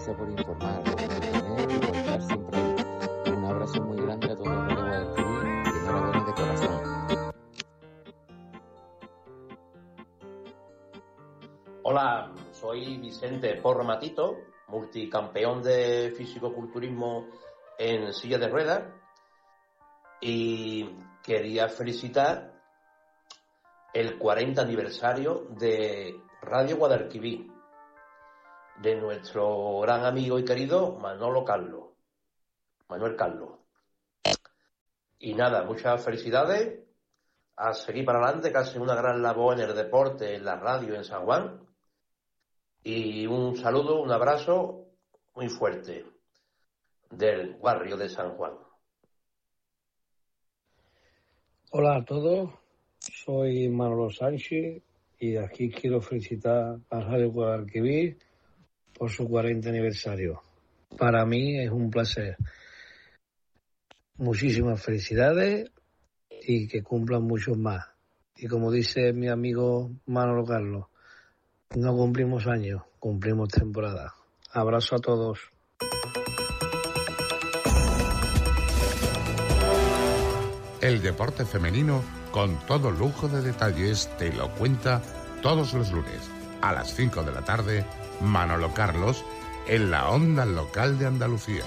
gracias por informar, por entretener y por estar siempre ahí. Un abrazo muy grande a todos los de Guadalquivir y enhorabuena de corazón. Hola, soy Vicente Porro Matito, multicampeón de fisicoculturismo en silla de ruedas, y quería felicitar el 40 aniversario de Radio Guadalquivir, de nuestro gran amigo y querido Manuel Carlos. Y nada, muchas felicidades, a seguir para adelante, que hacen una gran labor en el deporte, en la radio en San Juan. Y un saludo, un abrazo muy fuerte del barrio de San Juan. Hola a todos, soy Manolo Sánchez y aquí quiero felicitar a Radio Guadalquivir por su 40 aniversario. Para mí es un placer. Muchísimas felicidades y que cumplan muchos más. Y como dice mi amigo Manolo Carlos, no cumplimos años, cumplimos temporada. Abrazo a todos. El deporte femenino, con todo lujo de detalles, te lo cuenta todos los lunes a las 5 de la tarde, Manolo Carlos, en la onda local de Andalucía.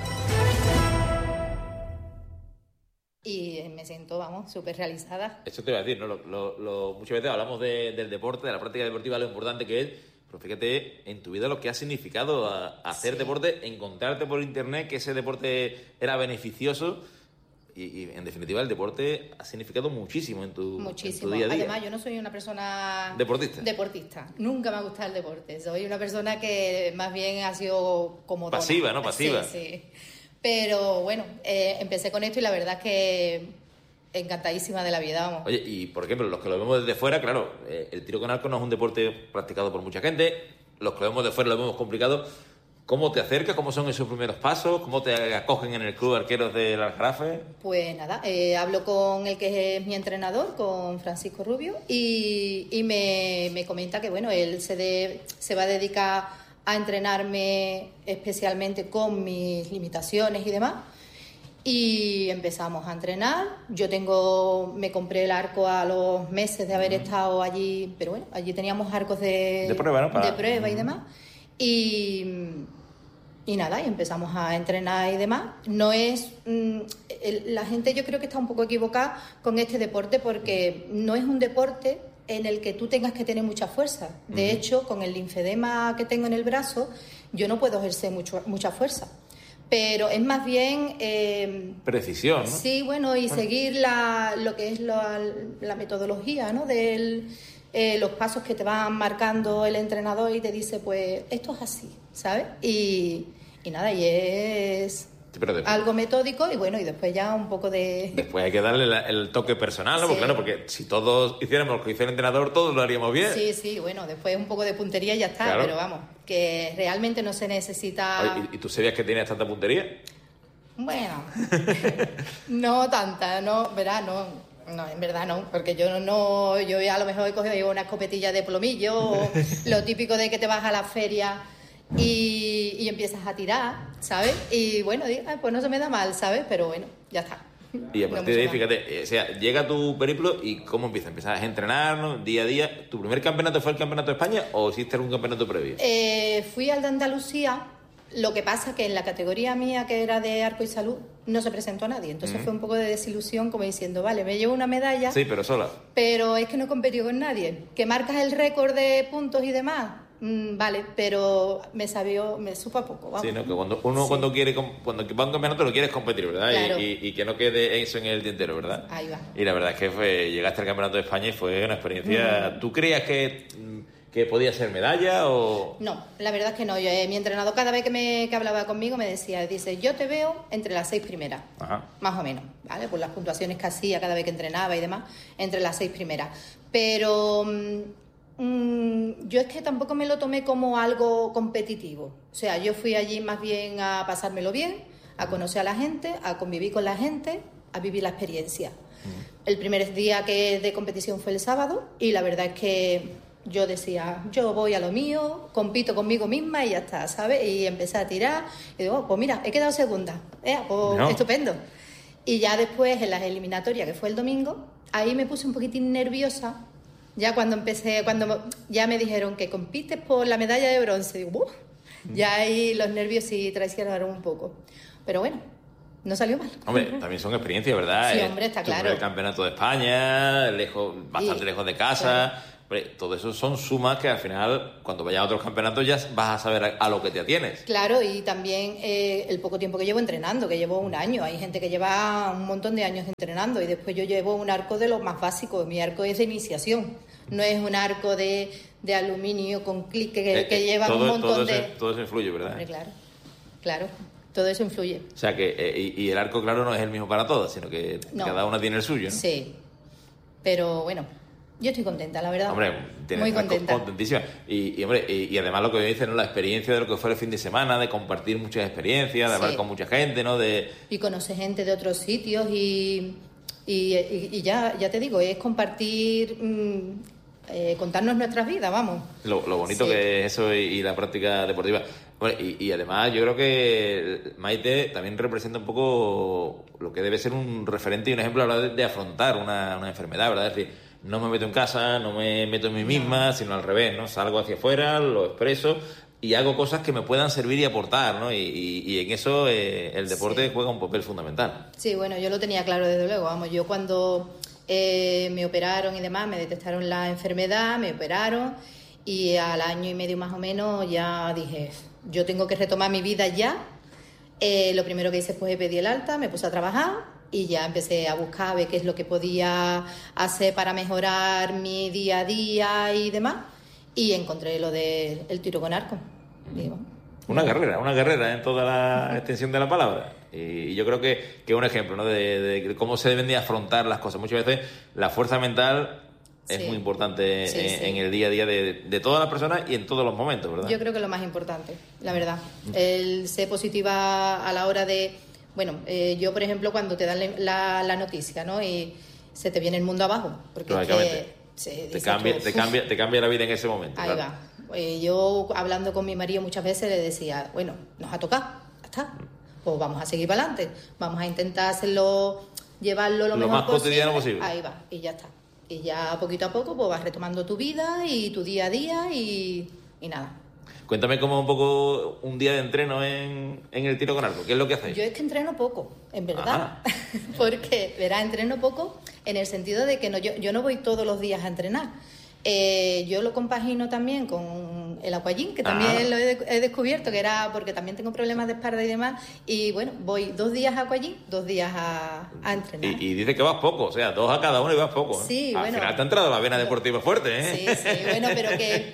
Y me siento, súper realizada. Eso te iba a decir, ¿no? Muchas veces hablamos del deporte, de la práctica deportiva, lo importante que es, pero fíjate en tu vida lo que ha significado hacer deporte, encontrarte por internet que ese deporte era beneficioso. Y en definitiva el deporte ha significado muchísimo en tu día a día. Además, yo no soy una persona deportista. Nunca me ha gustado el deporte. Soy una persona que más bien ha sido como pasiva, ¿no? Pasiva. Sí. Pero bueno, empecé con esto y la verdad es que encantadísima de la vida, vamos. Oye, y por ejemplo, los que lo vemos desde fuera, claro, el tiro con arco no es un deporte practicado por mucha gente. Los que lo vemos de fuera lo vemos complicado. ¿Cómo te acercas? ¿Cómo son esos primeros pasos? ¿Cómo te acogen en el Club Arqueros del Aljarafe? Pues nada, hablo con el que es mi entrenador, con Francisco Rubio, y me comenta que bueno, él se va a dedicar a entrenarme especialmente con mis limitaciones y demás. Y empezamos a entrenar. Me compré el arco a los meses de haber estado allí, pero bueno, allí teníamos arcos de prueba, ¿no? De prueba y demás. Y nada, y empezamos a entrenar y demás. No es... la gente yo creo que está un poco equivocada con este deporte porque no es un deporte en el que tú tengas que tener mucha fuerza. De hecho, con el linfedema que tengo en el brazo, yo no puedo ejercer mucha fuerza. Pero es más bien... precisión, ¿no? Sí, bueno, y seguir lo que es la metodología, ¿no? Los pasos que te van marcando el entrenador y te dice, pues, esto es así, ¿sabes? Y nada, y es algo metódico y bueno, y después ya un poco de... Después hay que darle el toque personal, ¿no? Sí. Porque si todos hiciéramos lo que hizo el entrenador, todos lo haríamos bien. Sí, bueno, después un poco de puntería y ya está, claro. Pero vamos, que realmente no se necesita... Oye, ¿y tú sabías que tienes tanta puntería? Bueno, no tanta, no, verás, no... No, en verdad no, porque yo a lo mejor he cogido una escopetilla de plomillo o lo típico de que te vas a la feria y empiezas a tirar, ¿sabes? Y bueno, pues no se me da mal, ¿sabes? Pero bueno, ya está. Y a partir de ahí, fíjate, o sea, llega tu periplo y ¿cómo empiezas? ¿Empiezas a entrenar, ¿no? Día a día? ¿Tu primer campeonato fue el Campeonato de España o hiciste algún campeonato previo? Fui al de Andalucía. Lo que pasa que en la categoría mía, que era de arco y salud, no se presentó nadie. Entonces fue un poco de desilusión, como diciendo, vale, me llevo una medalla. Sí, pero sola. Pero es que no he competido con nadie. Que marcas el récord de puntos y demás, vale, pero me supo a poco, vamos. Sí, ¿no? Que cuando uno cuando va a un campeonato lo quieres competir, ¿verdad? Claro. Y que no quede eso en el tintero, ¿verdad? Ahí va. Y la verdad es que llegaste al Campeonato de España y fue una experiencia... ¿Tú creías que podía ser medalla o...? No, la verdad es que no. Mi entrenador cada vez que hablaba conmigo me dice, yo te veo entre las 6 primeras. Ajá. Más o menos, ¿vale? Por las puntuaciones que hacía cada vez que entrenaba y demás, entre las 6 primeras. Pero yo es que tampoco me lo tomé como algo competitivo. O sea, yo fui allí más bien a pasármelo bien, a conocer a la gente, a convivir con la gente, a vivir la experiencia. El primer día de competición fue el sábado y la verdad es que yo decía, yo voy a lo mío, compito conmigo misma y ya está, ¿sabes? Y empecé a tirar y digo, pues mira, he quedado segunda, pues estupendo. Y ya después, en las eliminatorias, que fue el domingo, ahí me puse un poquitín nerviosa. Ya cuando ya me dijeron que compites por la medalla de bronce, digo, ya ahí los nervios sí traicionaron un poco. Pero bueno, no salió mal. Hombre, también son experiencias, ¿verdad? Sí, hombre, está claro. El campeonato de España, bastante lejos de casa. Claro. Hombre, todo eso son sumas que al final, cuando vayas a otros campeonatos, ya vas a saber a lo que te atienes. Claro, y también el poco tiempo que llevo entrenando, que llevo 1 año. Hay gente que lleva un montón de años entrenando y después yo llevo un arco de los más básicos. Mi arco es de iniciación. No es un arco de aluminio con clic que lleva un montón de... Todo eso influye, ¿verdad? Hombre, claro. Todo eso influye. O sea que y el arco, claro, no es el mismo para todas, sino que cada una tiene el suyo, ¿no? Sí. Pero bueno, yo estoy contenta, la verdad. Hombre, muy contenta. Contentísima. Y además lo que me dice, ¿no? La experiencia de lo que fue el fin de semana, de compartir muchas experiencias, de hablar con mucha gente, ¿no? Y conocer gente de otros sitios y ya te digo, es compartir, contarnos nuestras vidas, vamos. Lo bonito que es eso y la práctica deportiva. Bueno, y además yo creo que Maite también representa un poco lo que debe ser un referente y un ejemplo a la hora de afrontar una enfermedad, ¿verdad? Es decir, no me meto en casa, no me meto en mí misma, sino al revés, ¿no? Salgo hacia afuera, lo expreso y hago cosas que me puedan servir y aportar, ¿no? Y en eso el deporte juega un papel fundamental. Sí, bueno, yo lo tenía claro desde luego, vamos, yo cuando me operaron y demás, me detectaron la enfermedad, me operaron y al 1 año y medio más o menos ya dije, yo tengo que retomar mi vida ya. Lo primero que hice fue pedir el alta, me puse a trabajar y ya empecé a buscar a ver qué es lo que podía hacer para mejorar mi día a día y demás. Y encontré lo del tiro con arco. Digo, una carrera en toda la extensión de la palabra. Y yo creo que es un ejemplo, ¿no? de cómo se deben de afrontar las cosas. Muchas veces la fuerza mental es muy importante en el día a día de todas las personas y en todos los momentos, ¿verdad? Yo creo que es lo más importante, la verdad. El ser positiva a la hora de... Bueno, yo, por ejemplo, cuando te dan la noticia, ¿no? Y se te viene el mundo abajo. Porque te cambia la vida en ese momento. Ahí va. Yo, hablando con mi marido muchas veces, le decía, bueno, nos ha tocado, ya está. Pues vamos a seguir para adelante. Vamos a intentar llevarlo lo mejor más cotidiano posible. Ahí va, y ya está. Y ya poquito a poco pues vas retomando tu vida y tu día a día y nada. Cuéntame cómo un poco un día de entreno en el tiro con arco. ¿Qué es lo que hacéis? Yo es que entreno poco, en verdad. Porque, verás, entreno poco en el sentido de que yo no voy todos los días a entrenar. Yo lo compagino también con el aquagym, que también lo he descubierto, que era porque también tengo problemas de espalda y demás. Y bueno, voy 2 días a aquagym, 2 días a entrenar. Y dices que vas poco, o sea, 2 a cada uno y vas poco, ¿eh? Sí, al final te ha entrado la vena deportiva fuerte, ¿eh? Sí, bueno, pero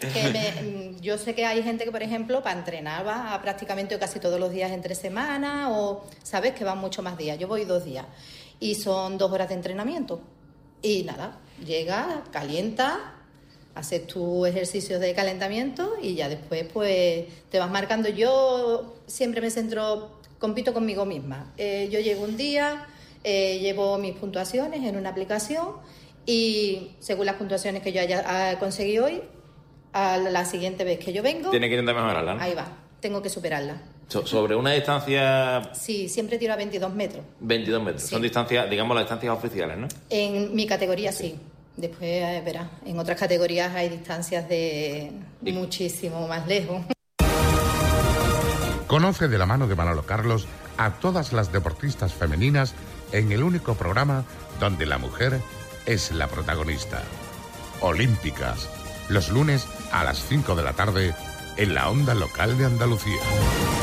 yo sé que hay gente que, por ejemplo, para entrenar va prácticamente casi todos los días entre semana o, ¿sabes?, que van mucho más días. Yo voy 2 días y son 2 horas de entrenamiento. Y nada, llegas, calientas, haces tus ejercicios de calentamiento y ya después pues te vas marcando. Yo siempre compito conmigo misma. Yo llego un día, llevo mis puntuaciones en una aplicación y según las puntuaciones que yo haya conseguido hoy, a la siguiente vez que yo vengo... Tiene que intentar mejorarla, ¿no? Ahí va, tengo que superarla. ¿Sobre una distancia...? Sí, siempre tiro a 22 metros. 22 metros, sí. Son distancias, digamos, las distancias oficiales, ¿no? En mi categoría sí. Después, verás, en otras categorías hay distancias de muchísimo más lejos. Conoce de la mano de Manolo Carlos a todas las deportistas femeninas en el único programa donde la mujer es la protagonista. Olímpicas, los lunes a las 5 de la tarde en la onda local de Andalucía.